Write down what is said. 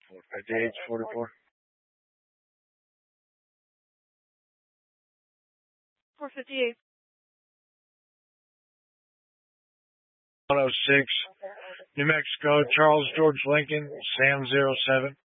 458, 44. 458. 106, New Mexico, Charles George Lincoln, Sam 07.